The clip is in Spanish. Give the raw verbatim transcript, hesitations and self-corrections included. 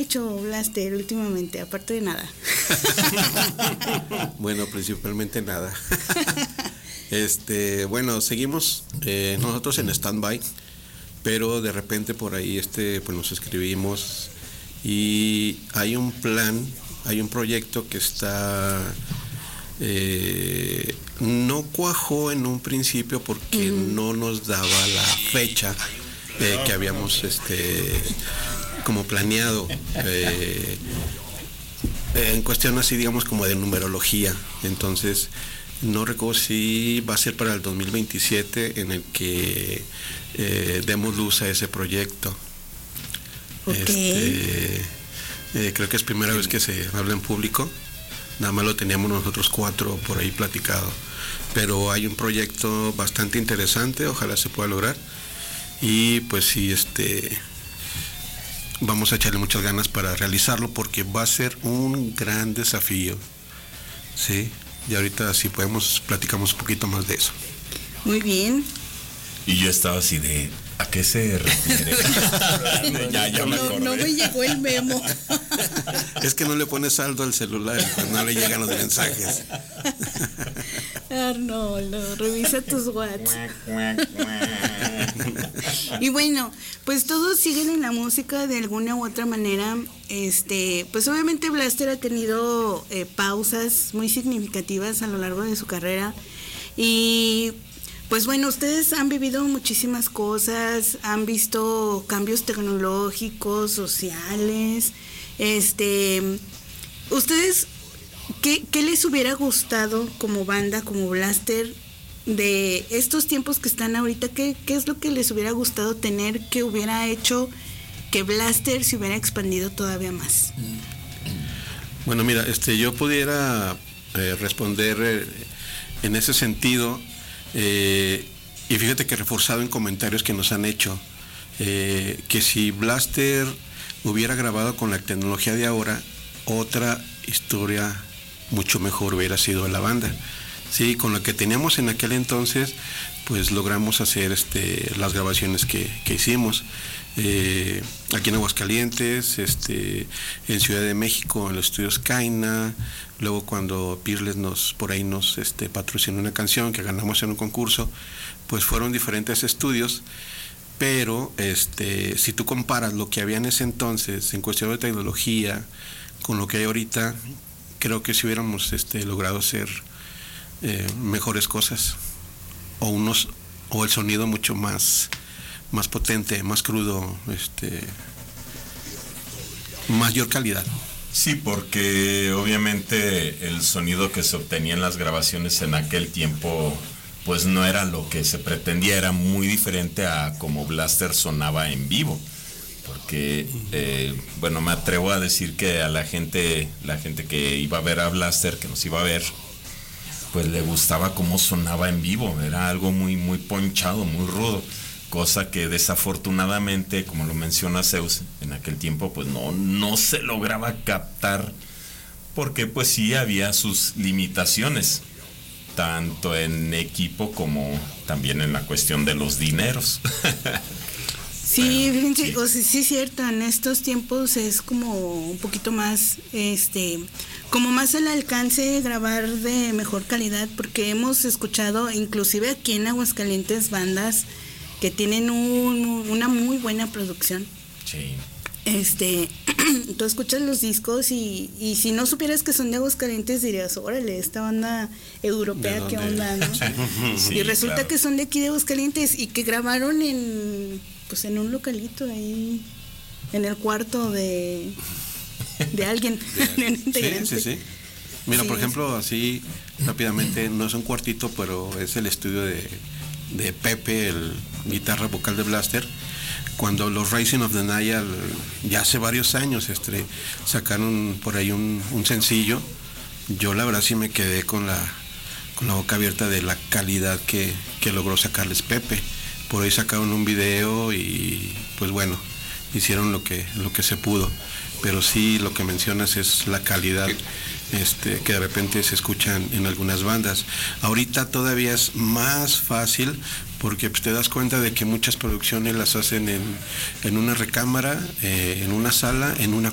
hecho, Blaster, últimamente, aparte de nada? Bueno, principalmente nada. Este, bueno, seguimos eh, nosotros en stand-by, pero de repente por ahí este, pues nos escribimos y hay un plan, hay un proyecto que está, eh, no cuajó en un principio porque uh-huh. no nos daba la fecha eh, que habíamos este, como planeado, eh, en cuestión así digamos como de numerología. Entonces no recuerdo si va a ser para el dos mil veintisiete en el que eh, demos luz a ese proyecto. Okay. Este, eh, creo que es primera vez que se habla en público, nada más lo teníamos nosotros cuatro por ahí platicado, pero hay un proyecto bastante interesante, ojalá se pueda lograr y pues sí, este, vamos a echarle muchas ganas para realizarlo porque va a ser un gran desafío, ¿sí? Y ahorita si podemos platicamos un poquito más de eso. Muy bien. Y yo estaba así de, ¿a qué se refiere? ya, ya me acordé. No, no me llegó el memo. Es que no le pones saldo al celular y pues no le llegan los mensajes. Arnoldo, revisa tus WhatsApp. Y bueno, pues todos siguen en la música de alguna u otra manera. Este, pues obviamente Blaster ha tenido eh, pausas muy significativas a lo largo de su carrera. Y pues bueno, ustedes han vivido muchísimas cosas, han visto cambios tecnológicos, sociales. Este, ustedes, ¿qué, qué les hubiera gustado como banda, como Blaster, de estos tiempos que están ahorita? ¿Qué, qué es lo que les hubiera gustado tener que hubiera hecho que Blaster se hubiera expandido todavía más? Bueno, mira, este, yo pudiera eh, responder eh, en ese sentido. Eh, y fíjate que reforzado en comentarios que nos han hecho, eh, que si Blaster hubiera grabado con la tecnología de ahora, otra historia mucho mejor hubiera sido la banda. Sí, con lo que teníamos en aquel entonces, pues logramos hacer este, las grabaciones que, que hicimos. Eh, aquí en Aguascalientes, este, en Ciudad de México, en los estudios Caina, luego cuando Peerless nos, por ahí nos este, patrocinó una canción que ganamos en un concurso, pues fueron diferentes estudios, pero este, si tú comparas lo que había en ese entonces en cuestión de tecnología con lo que hay ahorita, creo que si hubiéramos este, logrado hacer eh, mejores cosas, o unos, o el sonido mucho más más potente, más crudo, este, mayor calidad. Sí, porque obviamente el sonido que se obtenía en las grabaciones en aquel tiempo pues no era lo que se pretendía, era muy diferente a como Blaster sonaba en vivo, porque eh, bueno, me atrevo a decir que a la gente, la gente que iba a ver a Blaster, que nos iba a ver, pues le gustaba cómo sonaba en vivo, era algo muy, muy ponchado, muy rudo. Cosa que desafortunadamente, como lo menciona Zeus, en aquel tiempo pues no, no se lograba captar, porque pues sí había sus limitaciones, tanto en equipo como también en la cuestión de los dineros. Sí, bueno, fíjense, sí. O sea, sí es cierto, en estos tiempos es como un poquito más, este, como más al alcance grabar de mejor calidad, porque hemos escuchado, inclusive aquí en Aguascalientes, bandas que tienen un, una muy buena producción. Sí. Este, tú escuchas los discos y, y si no supieras que son de Aguascalientes dirías, órale, esta banda europea, ¿qué onda, no? Sí, y resulta claro. que son de aquí de Aguascalientes y que grabaron en, pues en un localito ahí, en el cuarto de, de alguien, de un integrante. Sí, sí, sí. Mira, Sí, por ejemplo, así rápidamente, no es un cuartito, pero es el estudio de, de Pepe, el guitarra vocal de Blaster. Cuando los Rising of the Nile, ya hace varios años, este, sacaron por ahí un, un sencillo, yo la verdad sí me quedé con la, con la boca abierta de la calidad que, que logró sacarles Pepe. Por ahí sacaron un video y pues bueno, hicieron lo que, lo que se pudo. Pero sí, lo que mencionas es la calidad este, que de repente se escuchan en algunas bandas. Ahorita todavía es más fácil porque pues, te das cuenta de que muchas producciones las hacen en, en una recámara, eh, en una sala, en una